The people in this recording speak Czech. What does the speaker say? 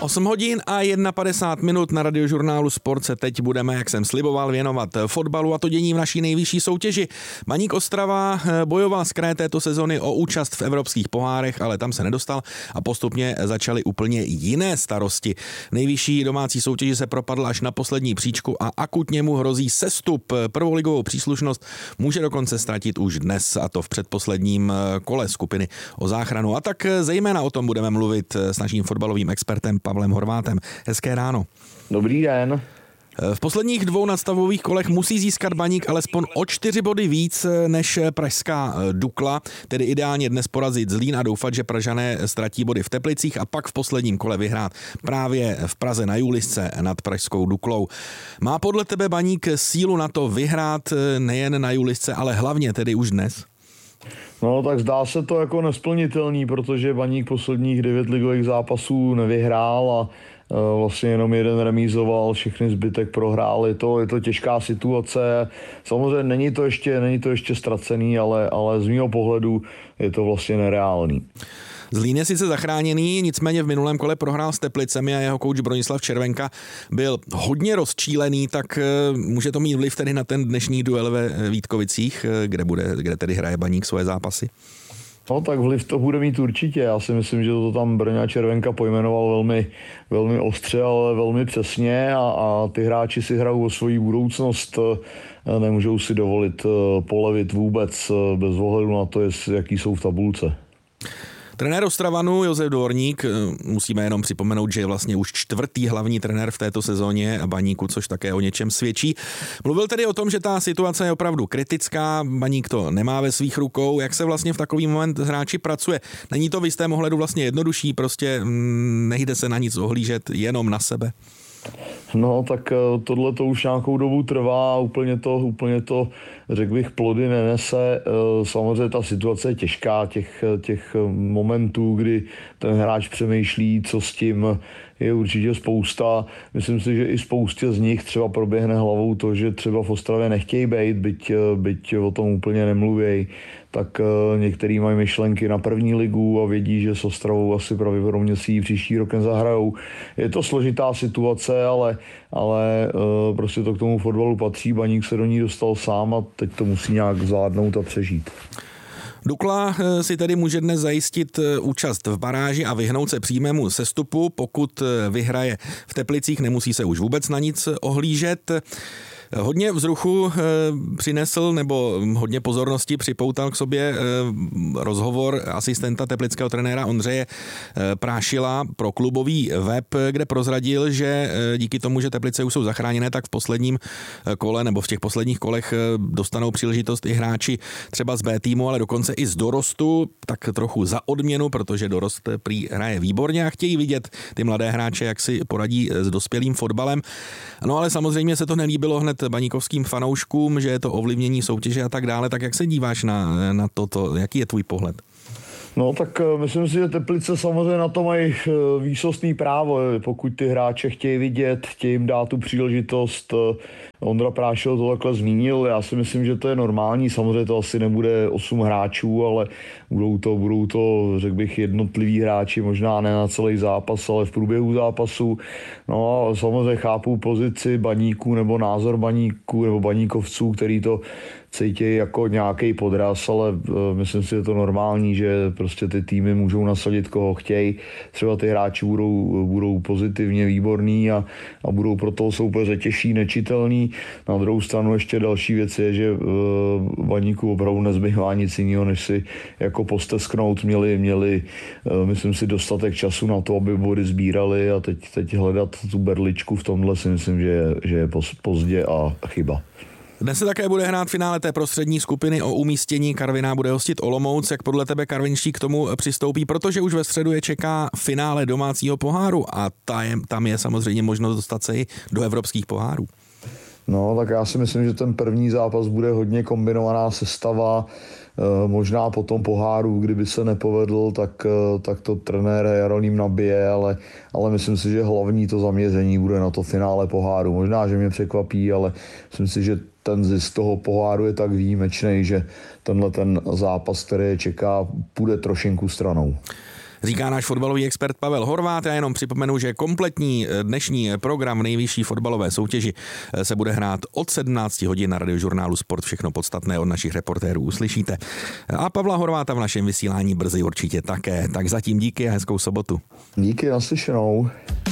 8 hodin a 51 minut na Radiožurnálu Sport se teď budeme, jak jsem sliboval, věnovat fotbalu a to dění v naší nejvyšší soutěži. Baník Ostrava bojoval z kraje této sezony o účast v evropských pohárech, ale tam se nedostal a postupně začaly úplně jiné starosti. Nejvyšší domácí soutěži se propadl až na poslední příčku a akutně mu hrozí sestup. Prvoligovou příslušnost může dokonce ztratit už dnes, a to v předposledním kole skupiny o záchranu. A tak zejména o tom budeme mluvit s naším fotbalovým expertem Pavlem Horvátem. Hezké ráno. Dobrý den. V posledních dvou nadstavových kolech musí získat Baník alespoň o 4 body víc než pražská Dukla, tedy ideálně dnes porazit Zlín a doufat, že Pražané ztratí body v Teplicích a pak v posledním kole vyhrát právě v Praze na Julisce nad pražskou Duklou. Má podle tebe Baník sílu na to vyhrát nejen na Julisce, ale hlavně tedy už dnes? No tak zdá se to jako nesplnitelný, protože Baník posledních 9 ligových zápasů nevyhrál a vlastně jenom jeden remízoval, všechny zbytek prohrál. Je to těžká situace. Samozřejmě není to ještě ztracený, ale z mého pohledu je to vlastně nereálný. Zlín je sice zachráněný, nicméně v minulém kole prohrál s Teplicemi a jeho kouč Bronislav Červenka byl hodně rozčílený, tak může to mít vliv tedy na ten dnešní duel ve Vítkovicích, kde tedy hraje Baník svoje zápasy? No tak vliv to bude mít určitě. Já si myslím, že to tam Brňa Červenka pojmenoval velmi, velmi ostře, ale velmi přesně a ty hráči si hrajou o svoji budoucnost. Nemůžou si dovolit polevit vůbec bez ohledu na to, jaký jsou v tabulce. Trenér Ostravanu Josef Dvorník, musíme jenom připomenout, že je vlastně už 4. hlavní trenér v této sezóně Baníku, což také o něčem svědčí. Mluvil tedy o tom, že ta situace je opravdu kritická, Baník to nemá ve svých rukou. Jak se vlastně v takový moment hráči pracuje? Není to v jistém ohledu vlastně jednodušší, prostě nejde se na nic ohlížet, jenom na sebe? No tak tohle to už nějakou dobu trvá, úplně to, řekl bych, plody nenese. Samozřejmě ta situace je těžká, těch momentů, kdy ten hráč přemýšlí, co s tím, je určitě spousta. Myslím si, že i spoustě z nich třeba proběhne hlavou to, že třeba v Ostravě nechtějí být, byť o tom úplně nemluvějí, tak některý mají myšlenky na první ligu a vědí, že s Ostravou asi pravděpodobně si ji příští rok nezahrajou. Je to složitá situace, ale prostě to k tomu fotbalu patří. Baník se do ní dostal sám a teď to musí nějak zvládnout a přežít. Dukla si tedy může dnes zajistit účast v baráži a vyhnout se přímému sestupu. Pokud vyhraje v Teplicích, nemusí se už vůbec na nic ohlížet. Hodně vzruchu přinesl nebo hodně pozornosti připoutal k sobě rozhovor asistenta teplického trenéra Ondřeje Prášila pro klubový web, kde prozradil, že díky tomu, že Teplice už jsou zachráněné, tak v posledním kole nebo v těch posledních kolech dostanou příležitost i hráči třeba z B týmu, ale dokonce i z dorostu, tak trochu za odměnu, protože dorost prý hraje výborně a chtějí vidět ty mladé hráče, jak si poradí s dospělým fotbalem. No ale samozřejmě se to nelíbilo hned baníkovským fanouškům, že je to ovlivnění soutěže a tak dále. Tak jak se díváš na toto? Jaký je tvůj pohled? No tak myslím si, že Teplice samozřejmě na to mají výsostný právo. Pokud ty hráče chtějí vidět, chtějí jim dát tu příležitost. Ondra Prášil to takhle zmínil. Já si myslím, že to je normální. Samozřejmě to asi nebude 8 hráčů, ale budou to, řekl bych, jednotliví hráči, možná ne na celý zápas, ale v průběhu zápasu. No a samozřejmě chápu pozici Baníků nebo názor Baníků nebo baníkovců, který to cítí jako nějaký podraz, ale myslím si, že je to normální, že prostě ty týmy můžou nasadit, koho chtějí. Třeba ty hráči budou pozitivně výborní a budou pro toho soupeře těžší, nečitelný. Na druhou stranu ještě další věc je, že Baníku opravdu nezbývá nic jiného, než si jako postesknout. Měli myslím si, dostatek času na to, aby body sbírali a teď hledat tu berličku v tomhle si myslím, že je pozdě a chyba. Dnes se také bude hrát finále té prostřední skupiny o umístění. Karviná bude hostit Olomouc. Jak podle tebe karvinští k tomu přistoupí? Protože už ve středu je čeká finále domácího poháru a tam je samozřejmě možnost dostat se i do evropských pohárů. No, tak já si myslím, že ten první zápas bude hodně kombinovaná sestava. Možná po tom poháru, kdyby se nepovedl, tak to trenér Jarolím nabije, ale myslím si, že hlavní to zaměření bude na to finále poháru. Možná, že mě překvapí, ale myslím si, že ten zisk toho poháru je tak výjimečný, že tenhle ten zápas, který je čeká, půjde trošinku stranou. Říká náš fotbalový expert Pavel Horváth. Já jenom připomenu, že kompletní dnešní program nejvyšší fotbalové soutěži se bude hrát od 17 hodin na Radiožurnálu Sport. Všechno podstatné od našich reportérů uslyšíte. A Pavla Horvátha v našem vysílání brzy určitě také. Tak zatím díky a hezkou sobotu. Díky, naslyšenou.